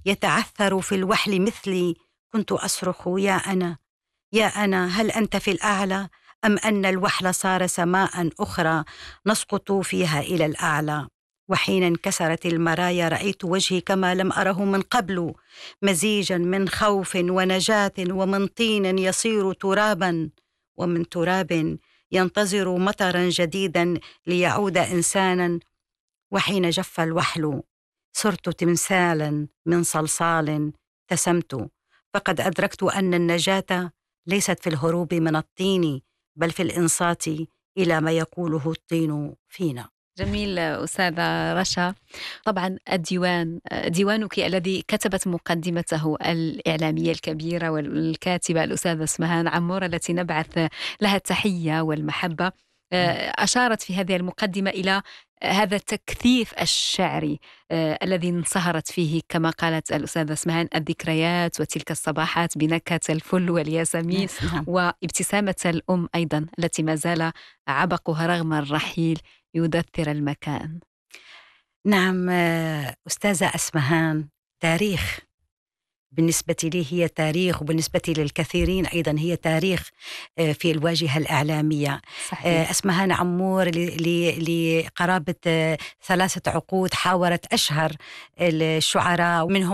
يتعثر في الوحل مثلي، كنت أصرخ: يا أنا، يا أنا، هل أنت في الأعلى؟ أم أن الوحل صار سماء أخرى نسقط فيها إلى الأعلى؟ وحين انكسرت المرايا رأيت وجهي كما لم أره من قبل، مزيجا من خوف ونجاة، ومن طين يصير ترابا، ومن تراب ينتظر مطرا جديدا ليعود إنسانا. وحين جف الوحل صرت تمثالا من صلصال تسمت، فقد أدركت أن النجاة ليست في الهروب من الطين، بل في الإنصات إلى ما يقوله الطين فينا. جميل أستاذة رشا. طبعا ديوانك الذي كتبت مقدمته الإعلامية الكبيرة والكاتبة الأستاذة اسمهان عمور، التي نبعث لها التحية والمحبة، أشارت في هذه المقدمة إلى هذا التكثيف الشعري الذي انصهرت فيه، كما قالت الأستاذة اسمهان، الذكريات وتلك الصباحات بنكهة الفل والياسمين وابتسامة الأم أيضا التي ما زال عبقها رغم الرحيل يدثر المكان. نعم أستاذة اسمهان تاريخ، بالنسبة لي هي تاريخ، وبالنسبة للكثيرين أيضا هي تاريخ في الواجهة الإعلامية. صحيح. اسمهان عمور لقرابة 3 عقود حاورت أشهر الشعراء، ومنهم